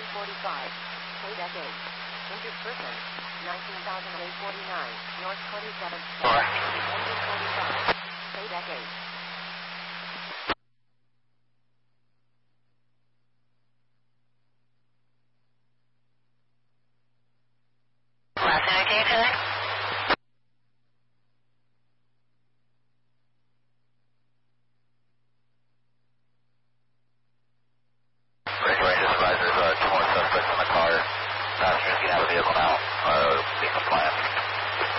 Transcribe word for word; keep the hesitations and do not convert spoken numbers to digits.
forty-five. Plate S eight. Injured person, nineteen thousand eight hundred forty-nine, North twenty-seventh. Four.